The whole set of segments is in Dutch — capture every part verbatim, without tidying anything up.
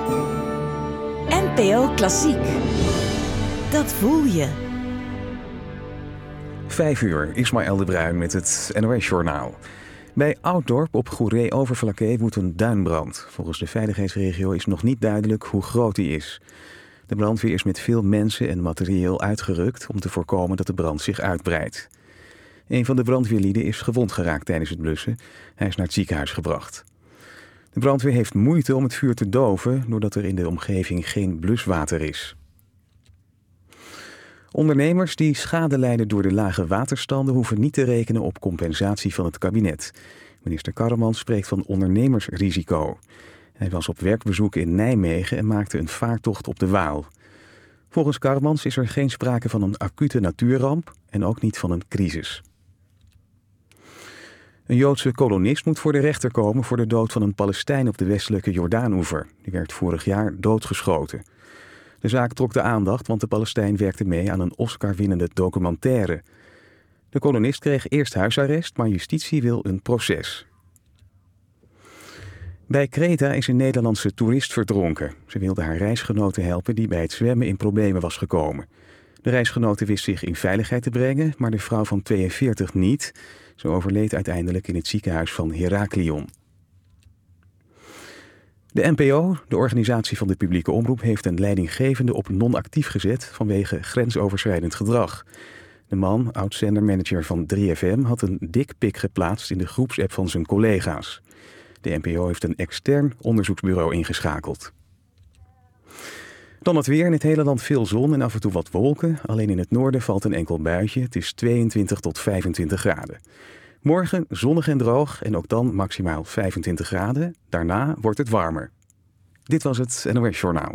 N P O Klassiek. Dat voel je. Vijf uur, Ismaël de Bruin met het N O S-journaal. Bij Ouddorp op Goeree-Overflakkee woedt een duinbrand. Volgens de veiligheidsregio is nog niet duidelijk hoe groot die is. De brandweer is met veel mensen en materieel uitgerukt om te voorkomen dat de brand zich uitbreidt. Een van de brandweerlieden is gewond geraakt tijdens het blussen. Hij is naar het ziekenhuis gebracht. De brandweer heeft moeite om het vuur te doven doordat er in de omgeving geen bluswater is. Ondernemers die schade lijden door de lage waterstanden hoeven niet te rekenen op compensatie van het kabinet. Minister Karremans spreekt van ondernemersrisico. Hij was op werkbezoek in Nijmegen en maakte een vaartocht op de Waal. Volgens Karremans is er geen sprake van een acute natuurramp en ook niet van een crisis. Een Joodse kolonist moet voor de rechter komen voor de dood van een Palestijn op de westelijke Jordaanoever. Die werd vorig jaar doodgeschoten. De zaak trok de aandacht, want de Palestijn werkte mee aan een Oscar-winnende documentaire. De kolonist kreeg eerst huisarrest, maar justitie wil een proces. Bij Kreta is een Nederlandse toerist verdronken. Ze wilde haar reisgenote helpen die bij het zwemmen in problemen was gekomen. De reisgenote wist zich in veiligheid te brengen, maar de vrouw van tweeënveertig niet. Ze overleed uiteindelijk in het ziekenhuis van Heraklion. De N P O, de organisatie van de publieke omroep, heeft een leidinggevende op non-actief gezet vanwege grensoverschrijdend gedrag. De man, oud-zendermanager van drie F M, had een dikpik geplaatst in de groepsapp van zijn collega's. De N P O heeft een extern onderzoeksbureau ingeschakeld. Dan het weer. In het hele land veel zon en af en toe wat wolken. Alleen in het noorden valt een enkel buitje. Het is tweeëntwintig tot vijfentwintig graden. Morgen zonnig en droog en ook dan maximaal vijfentwintig graden. Daarna wordt het warmer. Dit was het N O S-journaal.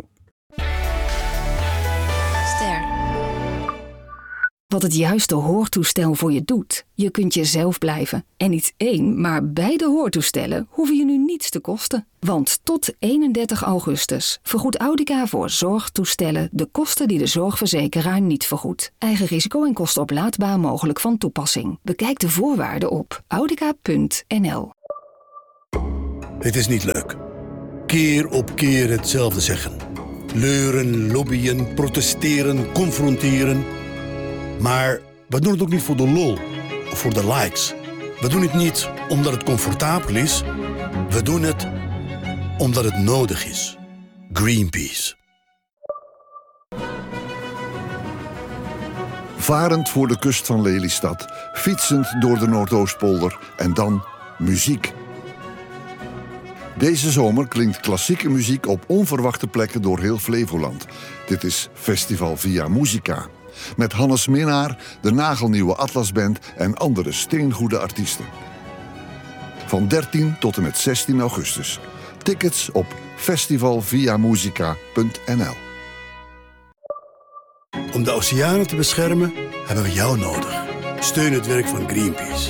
Ster. Wat het juiste hoortoestel voor je doet. Je kunt jezelf blijven. En niet één, maar beide hoortoestellen hoeven je nu niets te kosten. Want tot eenendertig augustus vergoedt Audica voor zorgtoestellen de kosten die de zorgverzekeraar niet vergoedt. Eigen risico en kosten oplaadbaar mogelijk van toepassing. Bekijk de voorwaarden op audica punt n l. Het is niet leuk. Keer op keer hetzelfde zeggen. Leuren, lobbyen, protesteren, confronteren. Maar we doen het ook niet voor de lol of voor de likes. We doen het niet omdat het comfortabel is. We doen het omdat het nodig is. Greenpeace. Varend voor de kust van Lelystad, fietsend door de Noordoostpolder en dan muziek. Deze zomer klinkt klassieke muziek op onverwachte plekken door heel Flevoland. Dit is Festival Via Musica. Met Hannes Minnaar, de nagelnieuwe Atlasband en andere steengoede artiesten. Van dertien tot en met zestien augustus. Tickets op festival via musica punt n l. Om de oceanen te beschermen hebben we jou nodig. Steun het werk van Greenpeace.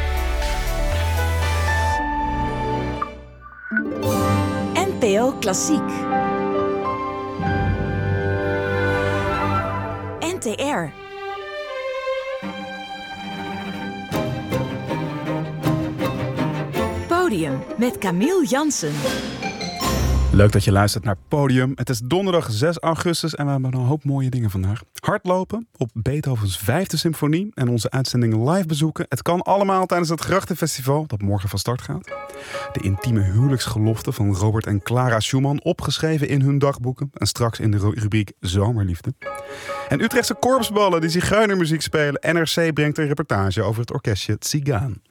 N P O Klassiek. N T R. Podium met Camille Jansen. Leuk dat je luistert naar Podium. Het is donderdag zes augustus en we hebben een hoop mooie dingen vandaag. Hardlopen op Beethovens vijfde symfonie en onze uitzending live bezoeken. Het kan allemaal tijdens het Grachtenfestival dat morgen van start gaat. De intieme huwelijksgelofte van Robert en Clara Schumann opgeschreven in hun dagboeken. En straks in de rubriek Zomerliefde. En Utrechtse korpsballen die zigeunermuziek spelen. N R C brengt een reportage over het orkestje Tsigaan.